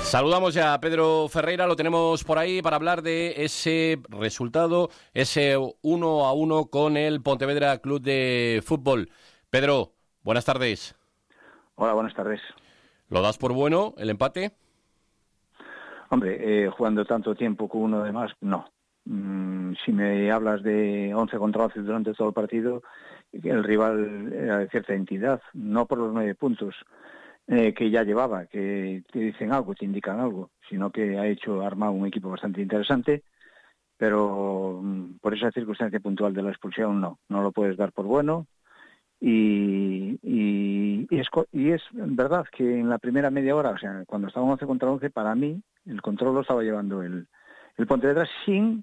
Saludamos ya a Pedro Ferreira, lo tenemos por ahí para hablar de ese resultado, ese 1-1 con el Pontevedra Club de Fútbol. Pedro, buenas tardes. Hola, buenas tardes. ¿Lo das por bueno el empate? Hombre, jugando tanto tiempo con uno de más, no. Si me hablas de 11 contra 11 durante todo el partido, el rival era de cierta entidad, no por los 9 puntos que ya llevaba, que te dicen algo, te indican algo, sino que ha armado un equipo bastante interesante, pero por esa circunstancia puntual de la expulsión no lo puedes dar por bueno. Y es verdad que en la primera media hora, o sea, cuando estábamos 11 contra 11, para mí el control lo estaba llevando el Pontevedra sin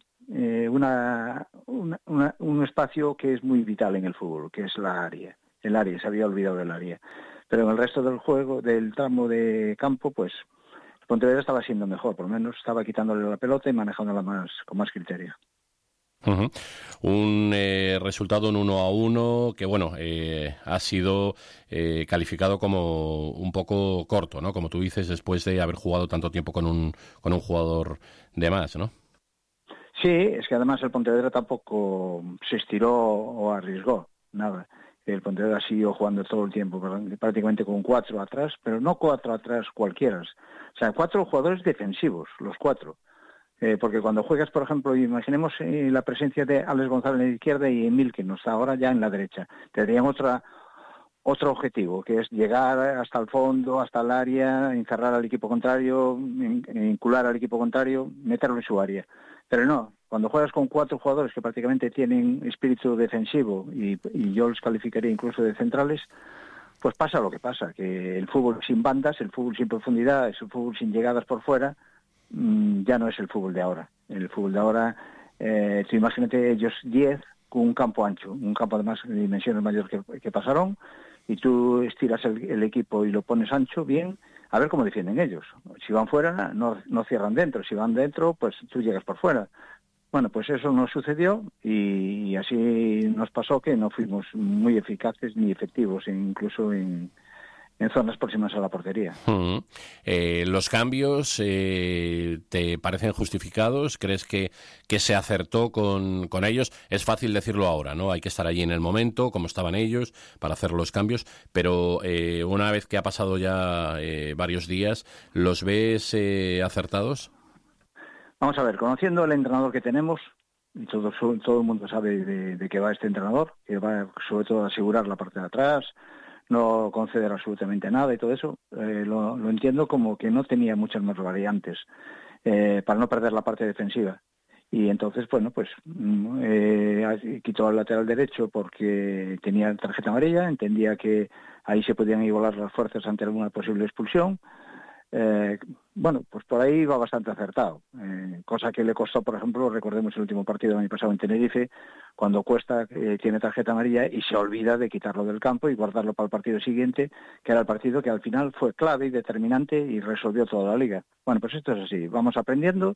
un espacio que es muy vital en el fútbol, que es la área. El área, se había olvidado del área. Pero en el resto del juego, del tramo de campo, pues el Pontevedra estaba siendo mejor, por lo menos estaba quitándole la pelota y manejándola con más criterio. Uh-huh. Un resultado en 1-1 que, bueno, ha sido calificado como un poco corto, ¿no? Como tú dices, después de haber jugado tanto tiempo con un jugador de más, ¿no? Sí, es que además el Pontevedra tampoco se estiró o arriesgó, nada. El Pontevedra siguió jugando todo el tiempo, prácticamente con 4 atrás, pero no 4 atrás cualquiera. O sea, 4 jugadores defensivos, los 4. Porque cuando juegas, por ejemplo, imaginemos la presencia de Alex González en la izquierda y Emil, que no está ahora ya en la derecha. Tendrían otro objetivo, que es llegar hasta el fondo, hasta el área, encerrar al equipo contrario, vincular al equipo contrario, meterlo en su área. Pero no, cuando juegas con 4 jugadores que prácticamente tienen espíritu defensivo y yo los calificaría incluso de centrales, pues pasa lo que pasa, que el fútbol sin bandas, el fútbol sin profundidad, el fútbol sin llegadas por fuera, ya no es el fútbol de ahora. El fútbol de ahora, tú imagínate ellos 10 con un campo ancho, un campo además de dimensiones mayores que pasaron, y tú estiras el equipo y lo pones ancho, bien, a ver cómo defienden ellos. Si van fuera, no cierran dentro. Si van dentro, pues tú llegas por fuera. Bueno, pues eso no sucedió y así nos pasó que no fuimos muy eficaces ni efectivos, incluso en zonas próximas a la portería. Uh-huh. ¿Los cambios te parecen justificados? ¿Crees que se acertó con ellos? Es fácil decirlo ahora, ¿no? Hay que estar allí en el momento, como estaban ellos, para hacer los cambios, pero una vez que ha pasado ya varios días, ¿los ves acertados? Vamos a ver, conociendo el entrenador que tenemos, y todo el mundo sabe de qué va este entrenador, que va sobre todo a asegurar la parte de atrás, no conceder absolutamente nada y todo eso, lo entiendo como que no tenía muchas más variantes para no perder la parte defensiva. Y entonces, bueno, pues quitó al lateral derecho porque tenía tarjeta amarilla, entendía que ahí se podían igualar las fuerzas ante alguna posible expulsión. Bueno, pues por ahí va bastante acertado, cosa que le costó, por ejemplo, recordemos el último partido del año pasado en Tenerife, cuando Cuesta tiene tarjeta amarilla y se olvida de quitarlo del campo y guardarlo para el partido siguiente, que era el partido que al final fue clave y determinante y resolvió toda la liga. Bueno, pues esto es así, vamos aprendiendo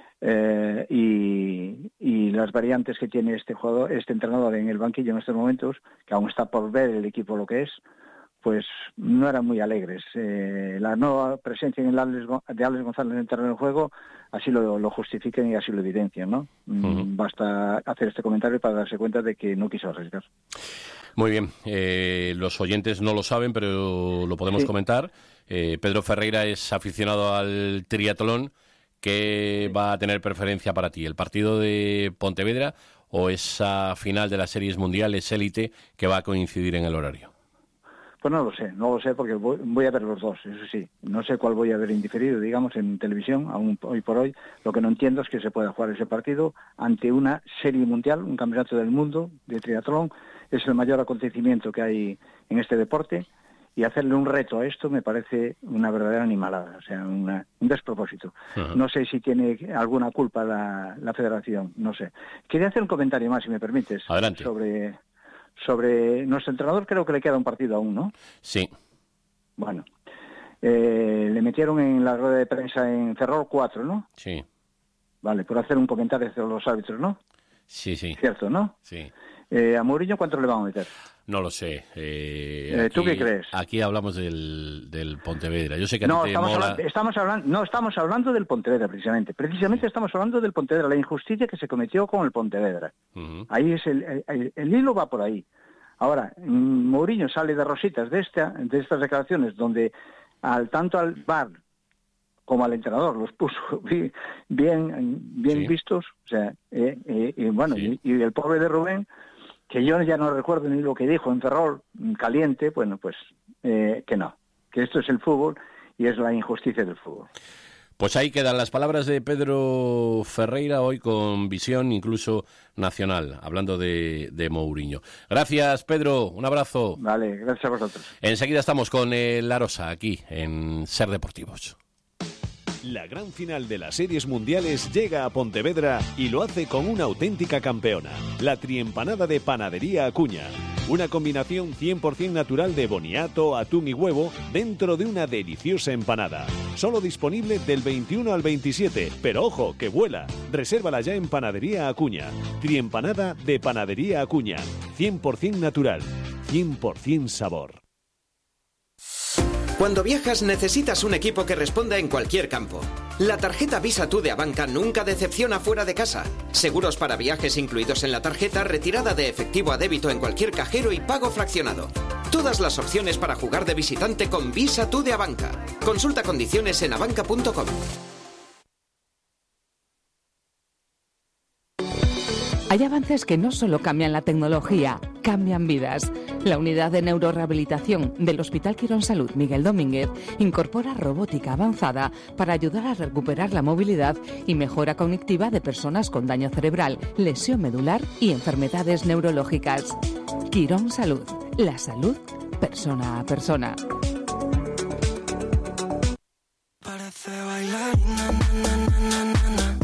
y las variantes que tiene este entrenador en el banquillo en estos momentos, que aún está por ver el equipo lo que es, pues no eran muy alegres. La nueva presencia de Alex González en el terreno de juego así lo justifican y así lo evidencian, ¿no? Uh-huh. Basta hacer este comentario para darse cuenta de que no quiso arriesgar. Muy bien, los oyentes no lo saben, pero lo podemos comentar. Pedro Ferreira es aficionado al triatlón. ¿Qué va a tener preferencia para ti? ¿El partido de Pontevedra o esa final de las series mundiales élite que va a coincidir en el horario? Pues no lo sé porque voy a ver los dos, eso sí. No sé cuál voy a ver indiferido, digamos, en televisión, aún hoy por hoy. Lo que no entiendo es que se pueda jugar ese partido ante una serie mundial, un campeonato del mundo de triatlón. Es el mayor acontecimiento que hay en este deporte y hacerle un reto a esto me parece una verdadera animalada, o sea, un despropósito. Uh-huh. No sé si tiene alguna culpa la federación, no sé. Quería hacer un comentario más, si me permites. Adelante. Sobre nuestro entrenador, creo que le queda un partido aún, ¿no? Sí. Bueno, le metieron en la rueda de prensa en Ferrol 4, ¿no? Sí. Vale, por hacer un comentario hacia los árbitros, ¿no? Sí. Cierto, ¿no? Sí. A Mourinho, ¿cuánto le van a meter? No lo sé. ¿Tú qué crees? Aquí hablamos del Pontevedra. Yo sé que a No, ti te mola... estamos hablando del Pontevedra, precisamente. Precisamente estamos hablando del Pontevedra, la injusticia que se cometió con el Pontevedra. Ahí es el hilo va por ahí. Ahora, Mourinho sale de rositas de estas declaraciones donde tanto al VAR como al entrenador los puso bien Sí. vistos, o sea, bueno, Sí. y el pobre de Rubén, que yo ya no recuerdo ni lo que dijo en Ferrol, caliente, bueno, pues que no, que esto es el fútbol y es la injusticia del fútbol. Pues ahí quedan las palabras de Pedro Ferreira, hoy con visión incluso nacional, hablando de Mourinho. Gracias, Pedro, un abrazo. Vale, gracias a vosotros. Enseguida estamos con el Arosa, aquí en Ser Deportivos. La gran final de las series mundiales llega a Pontevedra y lo hace con una auténtica campeona, la triempanada de Panadería Acuña. Una combinación 100% natural de boniato, atún y huevo dentro de una deliciosa empanada. Solo disponible del 21 al 27, pero ojo, que vuela. Resérvala ya en Panadería Acuña. Triempanada de Panadería Acuña. 100% natural, 100% sabor. Cuando viajas necesitas un equipo que responda en cualquier campo. La tarjeta Visa Tú de Abanca nunca decepciona fuera de casa. Seguros para viajes incluidos en la tarjeta, retirada de efectivo a débito en cualquier cajero y pago fraccionado. Todas las opciones para jugar de visitante con Visa Tú de Abanca. Consulta condiciones en abanca.com. Hay avances que no solo cambian la tecnología, cambian vidas. La unidad de neurorehabilitación del Hospital Quirón Salud Miguel Domínguez incorpora robótica avanzada para ayudar a recuperar la movilidad y mejora cognitiva de personas con daño cerebral, lesión medular y enfermedades neurológicas. Quirón Salud, la salud persona a persona. Parece bailar, na, na, na, na, na.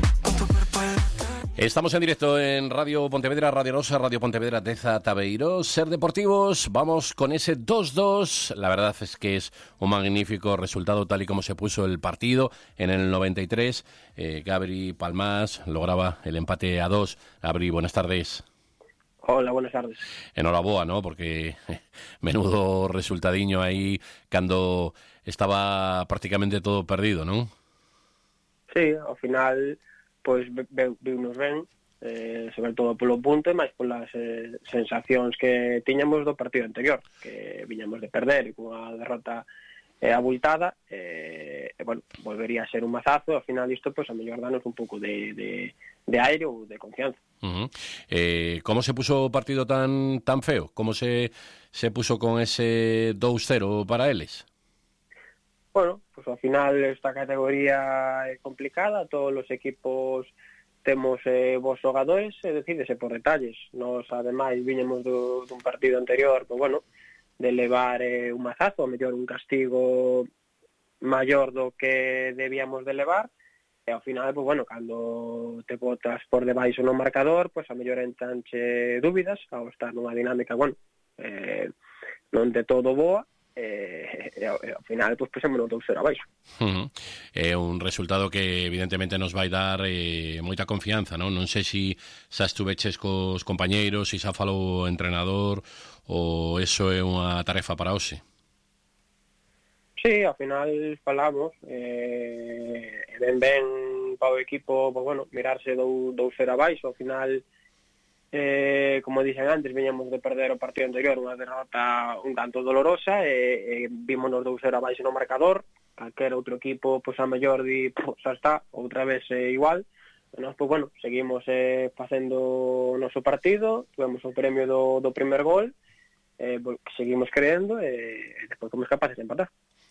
Estamos en directo en Radio Pontevedra, Radio Rosa, Radio Pontevedra, Teza, Tabeiro, Ser Deportivos. Vamos con ese 2-2. La verdad es que es un magnífico resultado tal y como se puso el partido en el 93. Gabri Palmás lograba el empate a 2. Gabri, buenas tardes. Hola, buenas tardes. Enhoraboa, ¿no? Porque menudo resultadiño aí cando estaba prácticamente todo perdido, ¿no? Sí, ao final pois viunos ben, sobre todo polo punto e máis polas sensacións que tiñamos do partido anterior, que viñamos de perder e cunha derrota abultada, bueno, volvería a ser un mazazo, ao final isto pois a mellor danos un pouco de aire ou de confianza. ¿Cómo se puso o partido tan feo? ¿Cómo se puso con ese 2-0 para eles? Bueno, pues ao final esta categoría é complicada, todos os equipos temos vos xogadores e decídese por detalles. Nos, ademais, viñemos dun partido anterior, pues, bueno, de levar un mazazo, a mellor un castigo maior do que debíamos de levar, e ao final, pues, bueno, cando te botas por debaixo no marcador, pues a mellor entranche dúbidas, ao estar nunha dinámica, bueno, non de todo boa, e ao final pues pusemos no 2-0 abaixo. É un resultado que evidentemente nos vai dar moita confianza, non? Non sei se xa estuveches cos compañeiros, se xa falou o entrenador ou eso é unha tarefa para hoxe. Sí, ao final falamos ben para o equipo, pues, bueno, mirarse 2-0 abaixo, ao final como dixen antes, viñamos de perder o partido anterior, unha derrota un tanto dolorosa, e vimos nos 2-0 abaixo no marcador, calquera outro equipo, pois a mellor xa está, outra vez igual, e nós, pois bueno, seguimos facendo o noso partido, tuvemos o premio do primer gol, seguimos creendo, e despois fomos capaces de empatar.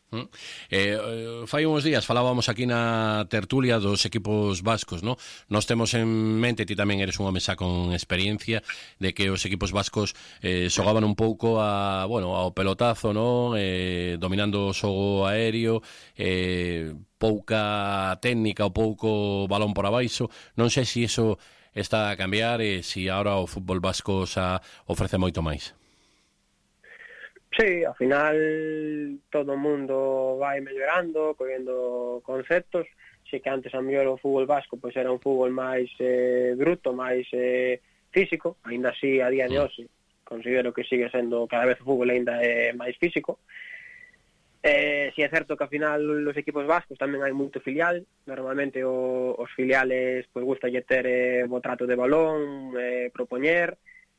Fai uns días falábamos aquí na tertulia dos equipos vascos, ¿no? Nos temos en mente, ti tamén eres unha mesa con experiencia, de que os equipos vascos xogaban un pouco ao pelotazo, ¿no? Dominando o xogo aéreo, pouca técnica ou pouco balón por abaixo. Non sei se iso está a cambiar e se agora o fútbol vasco xa ofrece moito máis. Sí, ao final todo o mundo vai mellorando, collendo conceptos. Si que antes a mellor o fútbol vasco pois era un fútbol máis bruto, máis físico, aínda así a día de hoxe considero que sigue sendo cada vez o fútbol aínda máis físico. Si é certo que ao final os equipos vascos tamén hai moito filial, normalmente os filiales pois gustalle ter bo trato de balón, propoñer,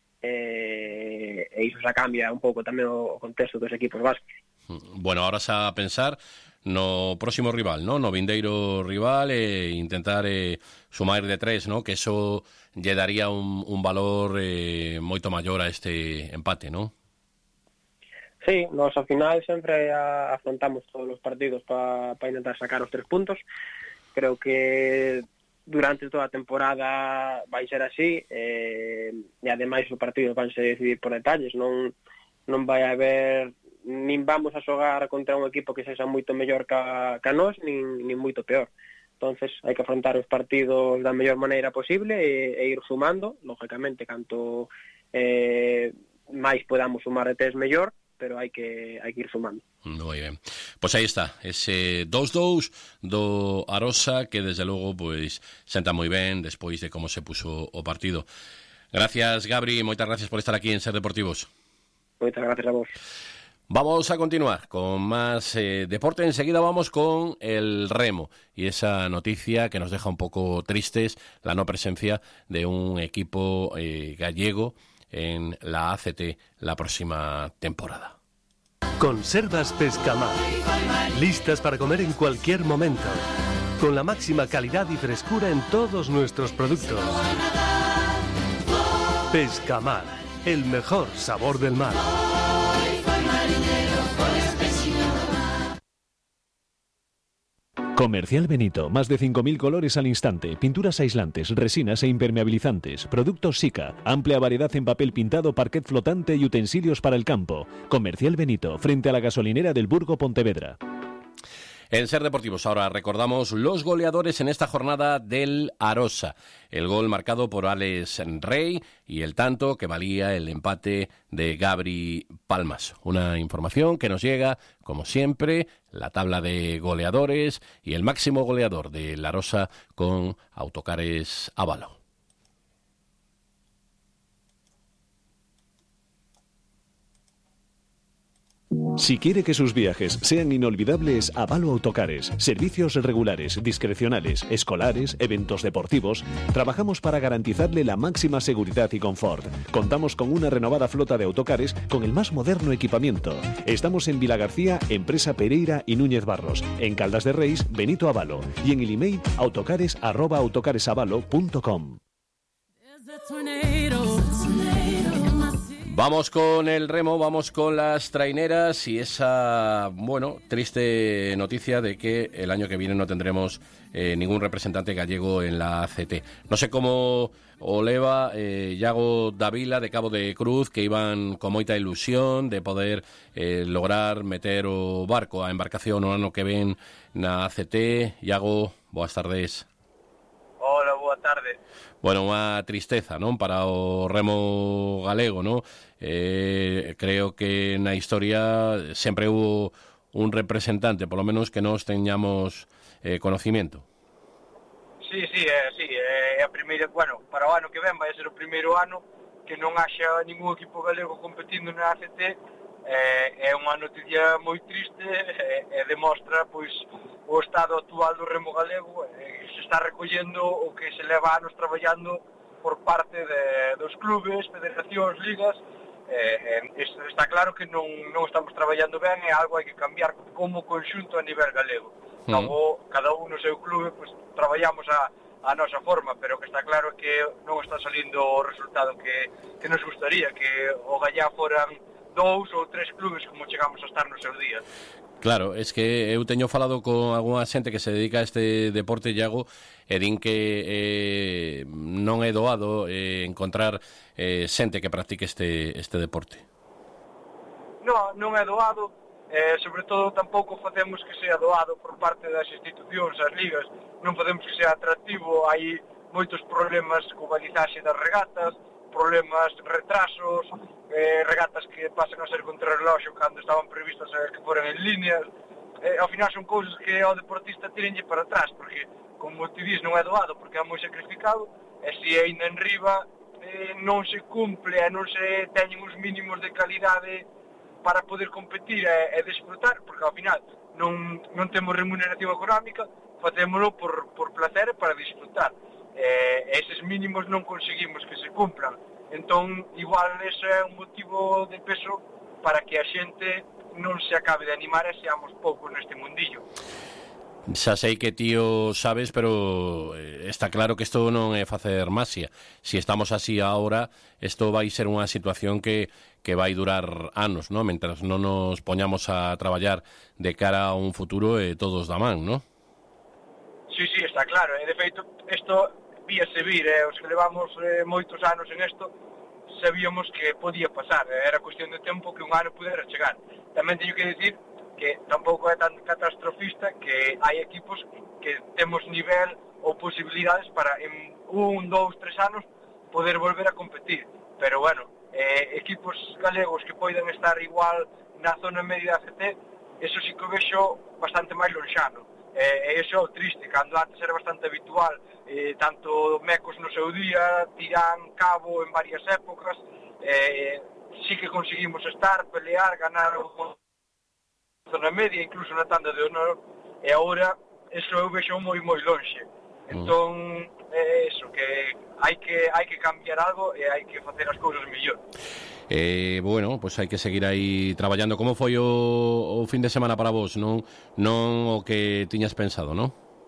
e iso xa cambia un pouco tamén o contexto dos equipos vascos. Bueno, ahora xa a pensar no próximo rival, ¿no? No vindeiro rival e intentar sumar de 3, ¿no? Que eso lle daría un valor moito maior a este empate, ¿no? Sí, nos ao final sempre afrontamos todos os partidos para intentar sacar os 3 puntos. Creo que durante toda a temporada vai ser así, e ademais os partidos vanse decidir por detalles, non vai haber, nin vamos a xogar contra un equipo que sexa moito mellor que nós, nin moito peor. Entonces hai que afrontar os partidos da mellor maneira posible e ir sumando, lógicamente, canto máis podamos sumar de 3 mellor, pero hai que ir sumando. Moi ben. Pois aí está, ese 2-2 do Arosa que desde logo pois senta moi ben despois de como se puso o partido. Gracias, Gabri, moitas gracias por estar aquí en Ser Deportivos. Moitas gracias a vos. Vamos a continuar con más deporte. Enseguida vamos con el remo y esa noticia que nos deja un poco tristes, la no presencia de un equipo gallego en la ACT la próxima temporada. Conservas Pescamar, listas para comer en cualquier momento, con la máxima calidad y frescura en todos nuestros productos. Pescamar, el mejor sabor del mar. Comercial Benito, más de 5.000 colores al instante, pinturas aislantes, resinas e impermeabilizantes, productos Sika, amplia variedad en papel pintado, parquet flotante y utensilios para el campo. Comercial Benito, frente a la gasolinera del Burgo Pontevedra. En Ser Deportivos ahora recordamos los goleadores en esta jornada del Arosa. El gol marcado por Alex Rey y el tanto que valía el empate de Gabri Palmas. Una información que nos llega, como siempre, la tabla de goleadores y el máximo goleador del Arosa con Autocares Avalo. Si quiere que sus viajes sean inolvidables, Avalo Autocares. Servicios regulares, discrecionales, escolares, eventos deportivos. Trabajamos para garantizarle la máxima seguridad y confort. Contamos con una renovada flota de autocares con el más moderno equipamiento. Estamos en Vilagarcía, Empresa Pereira y Núñez Barros. En Caldas de Reis, Benito Avalo. Y en el email autocares@autocaresavalo.com. Vamos con el remo, vamos con las traineras y esa, bueno, triste noticia de que el año que viene no tendremos ningún representante gallego en la ACT. No sé cómo o leva Iago Davila de Cabo de Cruz, que iban con moita ilusión de poder lograr meter o barco, a embarcación o ano que ven na ACT. Iago, boas tardes. Hola, boa tarde. Bueno, unha tristeza, non, para o remo galego, non? Creo que na historia sempre hubo un representante, polo menos que nós teñamos conocimiento. Sí, é a primeira, bueno, para o ano que ven vai ser o primeiro ano que non haxa ningún equipo galego competindo na ACT. É unha noticia moi triste e demostra, pois, o estado actual do remo galego. Se está recollendo o que se leva anos traballando por parte dos clubes, federacións, ligas. Está claro que non estamos traballando ben e algo hai que cambiar como conxunto a nivel galego. Logo, cada un no seu clube, pois, traballamos a nosa forma, pero que está claro que non está salindo o resultado que nos gustaría, que o Gallá foran 2 ou 3 clubes como chegamos a estar nos seus días. Claro, es que eu teño falado con algunha xente que se dedica a este deporte, Iago, e din que non é doado encontrar xente que practique este deporte. Non é doado, sobre todo tampouco facemos que sea doado por parte das institucións, as ligas, non facemos que sea atractivo, hai moitos problemas co balizaxe das regatas, problemas, retrasos, regatas que pasan a ser contrarreloxo cando estaban previstas que foran en líneas. Ao final son cousas que ao deportista tirenlle para atrás, porque, como te dis, non é doado, porque é moi sacrificado, e se aínda en riba non se cumple e non se teñen os mínimos de calidade para poder competir e desfrutar, porque ao final non temos remuneración económica, facémolo por placer e para disfrutar. Eses mínimos non conseguimos que se cumplan. Entón, igual ese é un motivo de peso para que a xente non se acabe de animar e seamos poucos neste mundillo. Xa sei que tío sabes, pero está claro que isto non é facer masia. Si estamos así ahora, isto vai ser unha situación que vai durar anos, ¿no? Mentras non nos poñamos a traballar de cara a un futuro todos da man, ¿no? Sí, está claro. De feito, isto víase vir, os que levamos moitos anos en isto, sabíamos que podía pasar. Era cuestión de tempo que un ano pudera chegar. Tamén teño que dicir que tampouco é tan catastrofista, que hai equipos que temos nivel ou posibilidades para en 1, 2, 3 anos poder volver a competir. Pero bueno, equipos galegos que poidan estar igual na zona media da ACT, eso sí que o vexo bastante máis lonxano. E iso é o triste, cando antes era bastante habitual, tanto Mecos no seu día, Tirán, Cabo en varias épocas, sí que conseguimos estar, pelear, ganar o zona media, incluso na tanda de honor, e agora eso eu vexo moi lonxe. Entón, é eso, que hai que cambiar algo e hai que facer as cousas mellor. Bueno, pues hai que seguir aí traballando. Como foi o fin de semana para vos? Non o que tiñas pensado, non?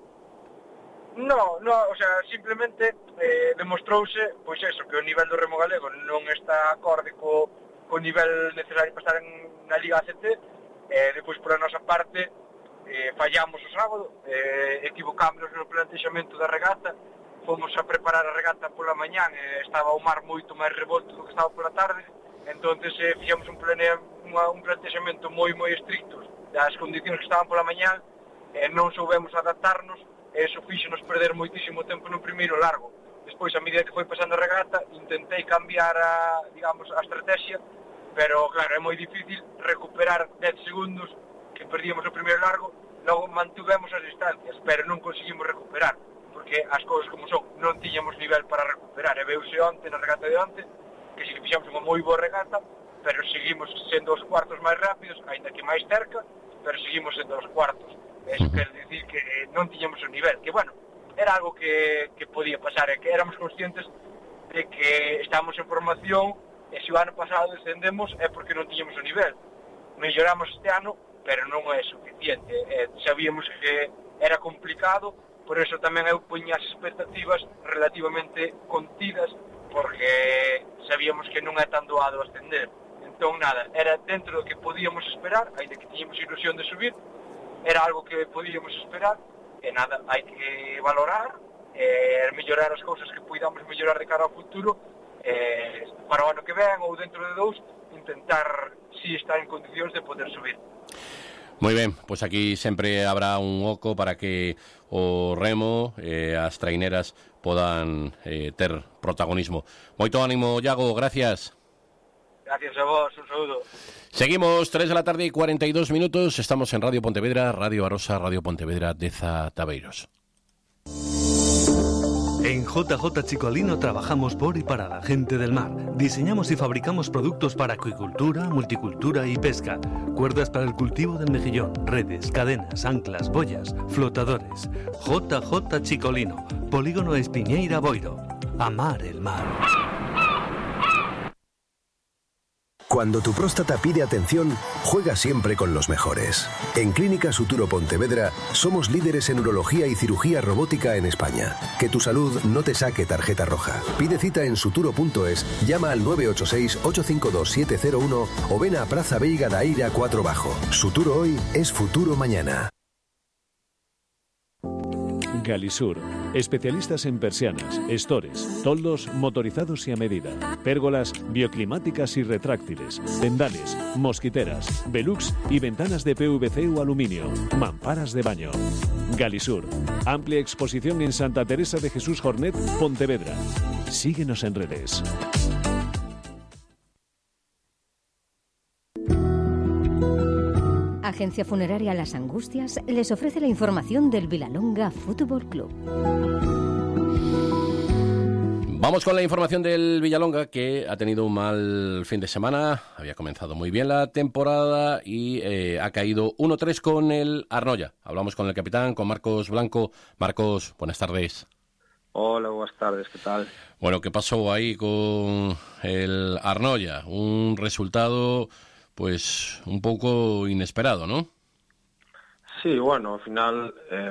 No, o sea, simplemente demostrouse, pois eso, que o nivel do remo galego non está acorde co nivel necesario para estar na Liga ACT. Depois, por a nosa parte, fallamos o sábado, equivocámonos no plantexamento da regata, fomos a preparar a regata pola mañán, estaba o mar moito máis revolto do que estaba pola tarde, entonces fixemos un plantexamento moi estricto das condicións que estaban pola mañán, non soubemos adaptarnos, e iso fíxonos perder moitísimo tempo no primeiro largo. Despois, a medida que foi pasando a regata, intentei cambiar a estrategia, pero claro, é moi difícil recuperar 10 segundos que perdíamos o primeiro largo, logo mantuvemos as distancias, pero non conseguimos recuperar, porque as cousas como son, non tiñamos nivel para recuperar, e veuse onte, na regata de onte, que si fixamos unha moi boa regata, pero seguimos sendo os cuartos máis rápidos, aínda que máis cerca, pero seguimos sendo os cuartos. Eso quer dicir que non tiñamos o nivel, que bueno, era algo que podía pasar, e que éramos conscientes de que estamos en formación, e se o ano pasado descendemos é porque non tiñamos o nivel. Melloramos este ano, pero non é suficiente. Sabíamos que era complicado, por eso tamén eu poñía as expectativas relativamente contidas, porque sabíamos que non é tan doado ascender. Entón, nada, era dentro do que podíamos esperar, aínda que tiñamos ilusión de subir, era algo que podíamos esperar, e nada, hai que valorar, mellorar as cousas que podamos mellorar de cara ao futuro, para o ano que ven ou dentro de 2 intentar si estar en condicións de poder subir. Moi ben, pois aquí sempre habrá un oco para que o remo e as traineras podan ter protagonismo. Moito ánimo, Iago, gracias. Gracias a vos, un saúdo. Seguimos, 3:42 PM, estamos en Radio Pontevedra, Radio Arosa, Radio Pontevedra, Deza Tabeiros. En JJ Chicolino trabajamos por y para la gente del mar. Diseñamos y fabricamos productos para acuicultura, multicultura y pesca. Cuerdas para el cultivo del mejillón, redes, cadenas, anclas, boyas, flotadores. JJ Chicolino, Polígono Espiñeira Boiro. Amar el mar. Cuando tu próstata pide atención, juega siempre con los mejores. En Clínica Suturo Pontevedra somos líderes en urología y cirugía robótica en España. Que tu salud no te saque tarjeta roja. Pide cita en suturo.es, llama al 986-852-701 o ven a Praza Veiga da Eira 4 Bajo. Suturo hoy es futuro mañana. Galisur, especialistas en persianas, estores, toldos motorizados y a medida, pérgolas bioclimáticas y retráctiles, tendales, mosquiteras, velux y ventanas de PVC o aluminio, mamparas de baño. Galisur, amplia exposición en Santa Teresa de Jesús Jornet, Pontevedra. Síguenos en redes. Agencia Funeraria Las Angustias les ofrece la información del Vilalonga Fútbol Club. Vamos con la información del Villalonga, que ha tenido un mal fin de semana. Había comenzado muy bien la temporada y ha caído 1-3 con el Arnoia. Hablamos con el capitán, con Marcos Blanco. Marcos, buenas tardes. Hola, buenas tardes, ¿qué tal? Bueno, ¿qué pasó ahí con el Arnoia? Un resultado, pues, un poco inesperado, ¿no? Sí, bueno, ao final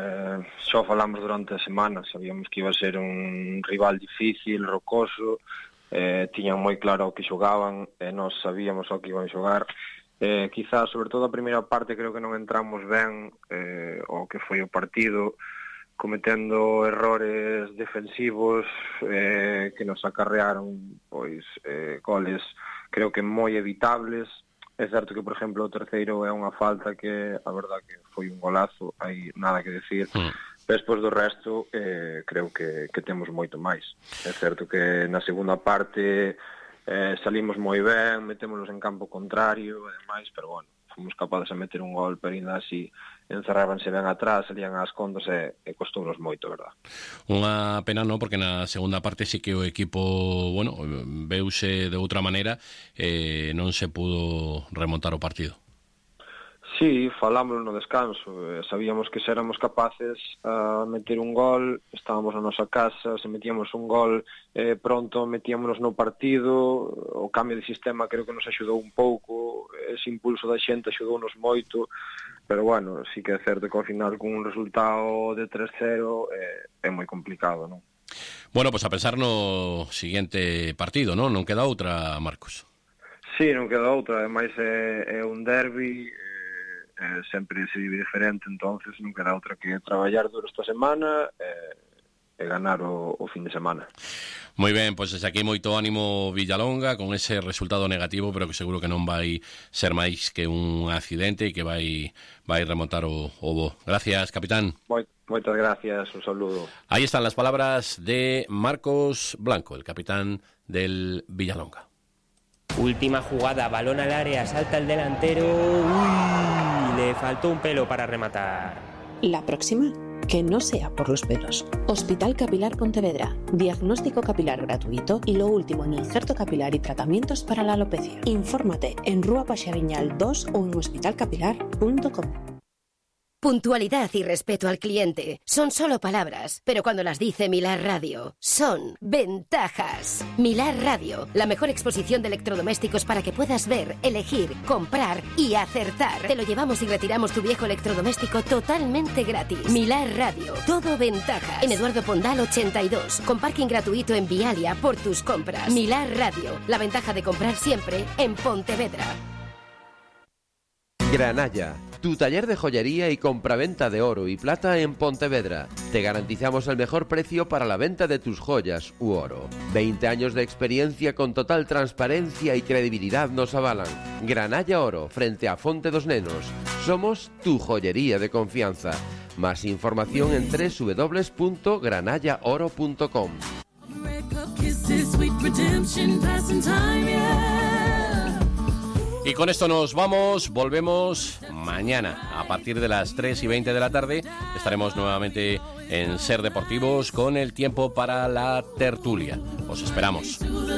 xa falamos durante a semana, sabíamos que iba a ser un rival difícil, rocoso, tiñan moi claro o que xogaban, nós sabíamos o que iban xogar. Quizás, sobre todo a primeira parte, creo que non entramos ben o que foi o partido, cometendo errores defensivos que nos acarrearon pois goles, creo que moi evitables. É certo que, por exemplo, o terceiro é unha falta que, a verdad, que foi un golazo, hai nada que decir. Despois do resto, creo que temos moito máis. É certo que na segunda parte salimos moi ben, metémonos en campo contrario, e demais, pero, bueno, fomos capaces de meter un gol, pero ainda así encerrábanse ben atrás, salían ás contas e costounos moito, verdad. Unha pena, non? Porque na segunda parte sí que o equipo, bueno, veuse de outra maneira, non se pudo remontar o partido. Sí, falámoslo no descanso, sabíamos que se éramos capaces a meter un gol, estábamos na nosa casa, se metíamos un gol pronto metíamonos no partido, o cambio de sistema creo que nos axudou un pouco, ese impulso da xente axudounos moito, pero bueno, sí que é certo que ao final con un resultado de 3-0 é moi complicado, non? Bueno, pues a pensar no siguiente partido, non? Non queda outra, Marcos. Sí, non queda outra, ademais é un derbi, sempre se vive diferente, entonces non queda outra que traballar duro esta semana e ganar o fin de semana. Moi ben, pois desde aquí moito ánimo Villalonga con ese resultado negativo, pero que seguro que non vai ser máis que un accidente e que vai remontar o bo. Gracias, capitán. Moitas gracias, un saludo. Ahí están las palabras de Marcos Blanco, el capitán del Villalonga. Última jugada, balón al área, salta el delantero. ¡Uy! Le faltó un pelo para rematar. La próxima, que no sea por los pelos. Hospital Capilar Pontevedra. Diagnóstico capilar gratuito y lo último en injerto capilar y tratamientos para la alopecia. Infórmate en Rúa Paxariñal 2 o en hospitalcapilar.com. Puntualidad y respeto al cliente son solo palabras, pero cuando las dice Milar Radio, son ventajas. Milar Radio, la mejor exposición de electrodomésticos para que puedas ver, elegir, comprar y acertar. Te lo llevamos y retiramos tu viejo electrodoméstico totalmente gratis. Milar Radio, todo ventajas. En Eduardo Pondal 82, con parking gratuito en Vialia por tus compras. Milar Radio, la ventaja de comprar siempre en Pontevedra. Granalla, tu taller de joyería y compraventa de oro y plata en Pontevedra. Te garantizamos el mejor precio para la venta de tus joyas u oro. 20 años de experiencia con total transparencia y credibilidad nos avalan. Granalla Oro, frente a Fonte dos Nenos. Somos tu joyería de confianza. Más información en www.granallaoro.com. Y con esto nos vamos, volvemos mañana a partir de las 3:20 de la tarde. Estaremos nuevamente en Ser Deportivos con el tiempo para la tertulia. Os esperamos.